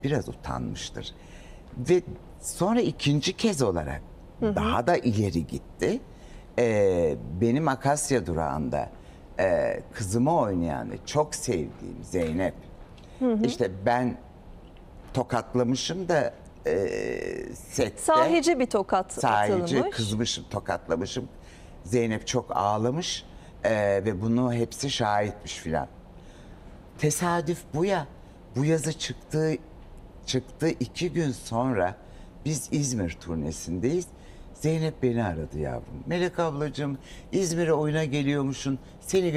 biraz utanmıştır. Ve sonra ikinci kez olarak daha da ileri gitti. Benim Akasya Durağı'nda kızımı oynayan ve çok sevdiğim Zeynep. İşte ben tokatlamışım da sette. Sahici bir tokat Sahici atılmış. kızmışım, tokatlamışım. Zeynep çok ağlamış ve bunu hepsi şahitmiş filan. Tesadüf bu ya. Bu yazı çıktı 2 gün sonra biz İzmir turnesindeyiz. Zeynep beni aradı yavrum. Melek ablacığım, İzmir'e oyuna geliyormuşsun. Seni